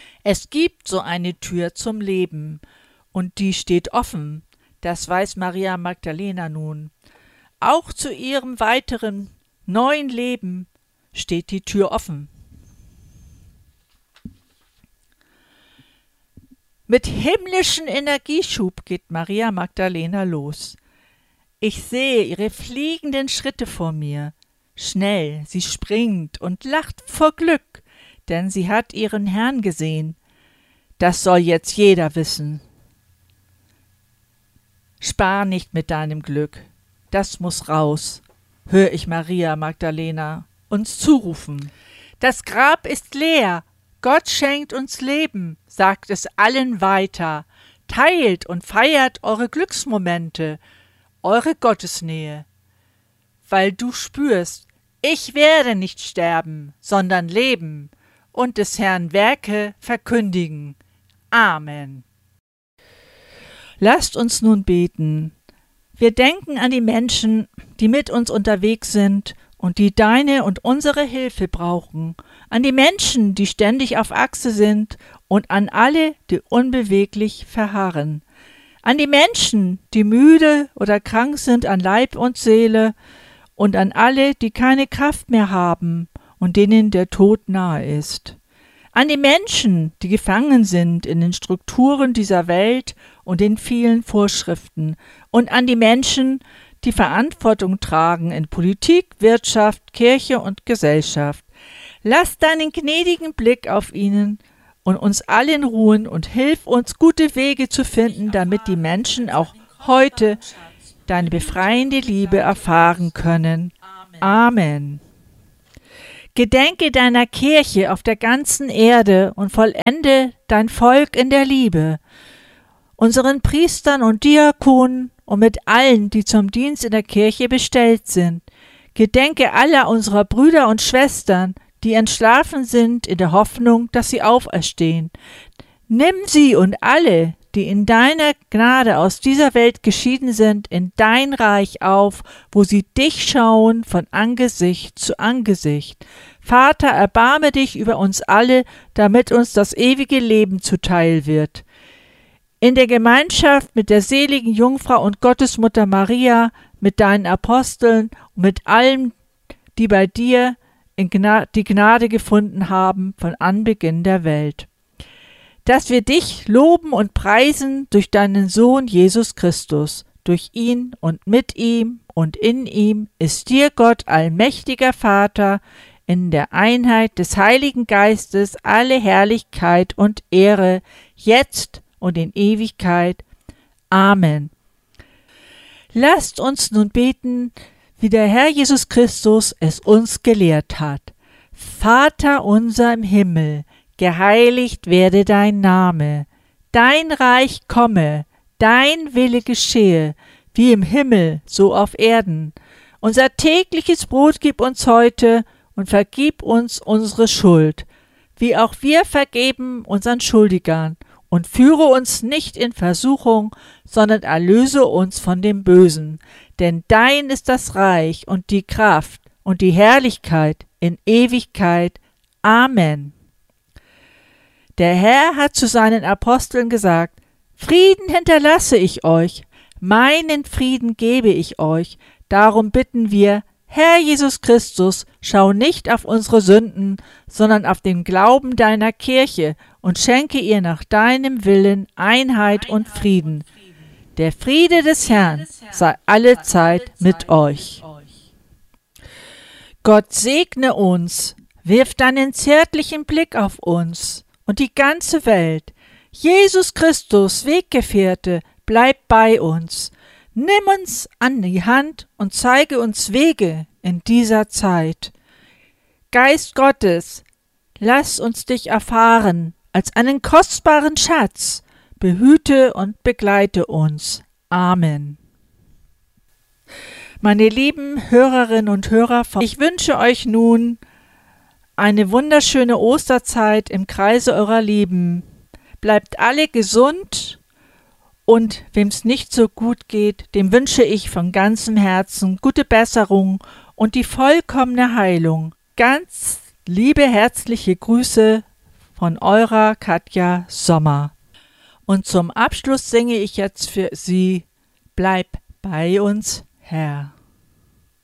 Es gibt so eine Tür zum Leben, und die steht offen, das weiß Maria Magdalena nun. Auch zu ihrem weiteren, neuen Leben steht die Tür offen. Mit himmlischem Energieschub geht Maria Magdalena los. Ich sehe ihre fliegenden Schritte vor mir. Schnell, sie springt und lacht vor Glück, denn sie hat ihren Herrn gesehen. Das soll jetzt jeder wissen. Spar nicht mit deinem Glück, das muß raus, hör ich Maria Magdalena uns zurufen. Das Grab ist leer, Gott schenkt uns Leben, sagt es allen weiter. Teilt und feiert eure Glücksmomente, eure Gottesnähe. Weil du spürst, ich werde nicht sterben, sondern leben und des Herrn Werke verkündigen. Amen. Lasst uns nun beten. Wir denken an die Menschen, die mit uns unterwegs sind und die deine und unsere Hilfe brauchen, an die Menschen, die ständig auf Achse sind und an alle, die unbeweglich verharren, an die Menschen, die müde oder krank sind an Leib und Seele und an alle, die keine Kraft mehr haben und denen der Tod nahe ist, an die Menschen, die gefangen sind in den Strukturen dieser Welt und den vielen Vorschriften und an die Menschen, die Verantwortung tragen in Politik, Wirtschaft, Kirche und Gesellschaft. Lass deinen gnädigen Blick auf ihnen und uns allen ruhen und hilf uns, gute Wege zu finden, damit die Menschen auch heute deine befreiende Liebe erfahren können. Amen. Gedenke deiner Kirche auf der ganzen Erde und vollende dein Volk in der Liebe. Unseren Priestern und Diakonen und mit allen, die zum Dienst in der Kirche bestellt sind. Gedenke aller unserer Brüder und Schwestern, die entschlafen sind in der Hoffnung, dass sie auferstehen. Nimm sie und alle, die in deiner Gnade aus dieser Welt geschieden sind, in dein Reich auf, wo sie dich schauen von Angesicht zu Angesicht. Vater, erbarme dich über uns alle, damit uns das ewige Leben zuteil wird. In der Gemeinschaft mit der seligen Jungfrau und Gottesmutter Maria, mit deinen Aposteln und mit allen, die bei dir die Gnade gefunden haben von Anbeginn der Welt. Dass wir dich loben und preisen durch deinen Sohn Jesus Christus. Durch ihn und mit ihm und in ihm ist dir Gott, allmächtiger Vater, in der Einheit des Heiligen Geistes alle Herrlichkeit und Ehre, jetzt und in Ewigkeit. Amen. Lasst uns nun beten, wie der Herr Jesus Christus es uns gelehrt hat. Vater unser im Himmel, geheiligt werde dein Name, dein Reich komme, dein Wille geschehe, wie im Himmel, so auf Erden. Unser tägliches Brot gib uns heute und vergib uns unsere Schuld, wie auch wir vergeben unseren Schuldigern. Und führe uns nicht in Versuchung, sondern erlöse uns von dem Bösen. Denn dein ist das Reich und die Kraft und die Herrlichkeit in Ewigkeit. Amen. Der Herr hat zu seinen Aposteln gesagt: Frieden hinterlasse ich euch, meinen Frieden gebe ich euch. Darum bitten wir, Herr Jesus Christus, schau nicht auf unsere Sünden, sondern auf den Glauben deiner Kirche und schenke ihr nach deinem Willen Einheit und Frieden. Der Friede des Herrn sei allezeit mit euch. Gott segne uns, wirf deinen zärtlichen Blick auf uns und die ganze Welt. Jesus Christus, Weggefährte, bleib bei uns. Nimm uns an die Hand und zeige uns Wege in dieser Zeit. Geist Gottes, lass uns dich erfahren als einen kostbaren Schatz. Behüte und begleite uns. Amen. Meine lieben Hörerinnen und Hörer, ich wünsche euch nun eine wunderschöne Osterzeit im Kreise eurer Lieben. Bleibt alle gesund. Und wem es nicht so gut geht, dem wünsche ich von ganzem Herzen gute Besserung und die vollkommene Heilung. Ganz liebe herzliche Grüße von eurer Katja Sommer. Und zum Abschluss singe ich jetzt für Sie: Bleib bei uns, Herr.